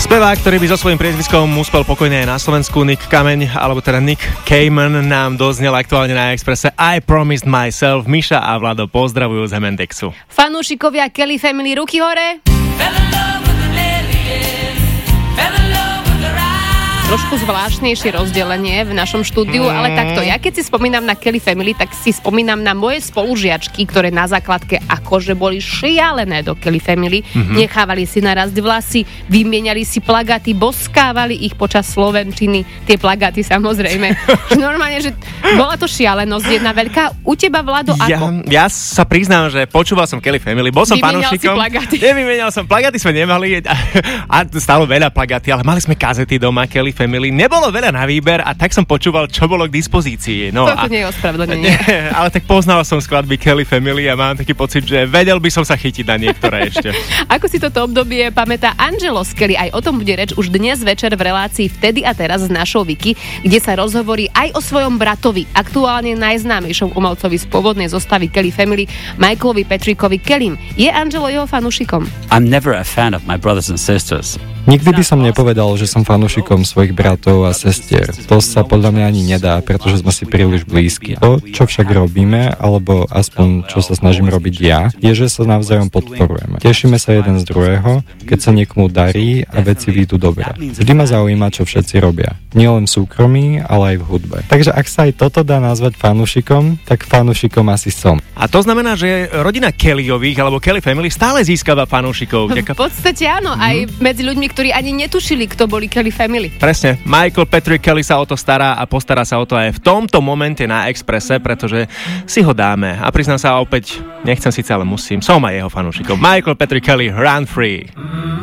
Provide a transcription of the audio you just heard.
Spevák, ktorý by so svojím priezviskom uspel pokojne aj na Slovensku, Nick Kameň, alebo teda Nick Cayman, nám doznel aktuálne na Expresse I Promised Myself. Miša a Vlado pozdravujú z Hemendexu. Fanúšikovia Kelly Family, ruky hore! Trošku zvláštnejšie rozdelenie v našom štúdiu, ale takto, ja keď si spomínam na Kelly Family, tak si spomínam na moje spolužiačky, ktoré na základke akože boli šialené do Kelly Family, nechávali si narasť vlasy, vymieniali si plagáty, boskávali ich počas slovenčiny, tie plagáty samozrejme. Normálne, že bola to šialenosť jedna veľká. U teba, Vlado, ako? Ja sa priznám, že počúval som Kelly Family, bol som fanúšikom. Nevymienial som plagáty, sme nemali a stále veľa plagáty, ale mali sme kazety doma Kelly Family. Nebolo veľa na výber a tak som počúval, čo bolo k dispozícii. No, to nie je ospravedlnenie. Ale tak poznal som skladby Kelly Family a mám taký pocit, že vedel by som sa chytiť na niektoré ešte. Ako si toto obdobie pamätá Angelo Skelly, aj o tom bude reč už dnes večer v relácii Vtedy a teraz s našou Viki, kde sa rozhovorí aj o svojom bratovi, aktuálne najznámejšom umelcovi z pôvodnej zostavy Kelly Family, Michaelovi Patrickovi Kellym. Je Angelo jeho fanúšikom? I'm never a fan of my brothers and sisters. Nikdy by som nepovedal, že som fanúšikom svojich bratov a sestier. To sa podľa mňa ani nedá, pretože sme si príliš blízki. To, čo však robíme, alebo aspoň čo sa snažím robiť ja, je, že sa navzájom podporujeme. Tešíme sa jeden z druhého, keď sa niekomu darí a veci výjdu dobre. Vždy ma zaujíma, čo všetci robia. Nie len v súkromí, ale aj v hudbe. Takže ak sa aj toto dá nazvať fanúšikom, tak fanúšikom asi som. A to znamená, že rodina Kellyových alebo Kelly Family stále získava fanúšikov. V podstate áno, aj medzi ľuďmi, ktorí ani netušili, kto boli Kelly Family. Presne. Michael Patrick Kelly sa o to stará a postará sa o to aj v tomto momente na Expresse, pretože si ho dáme. A priznám sa opäť, nechcem síce, ale musím. Som aj jeho fanúšikom. Michael Patrick Kelly, Run Free.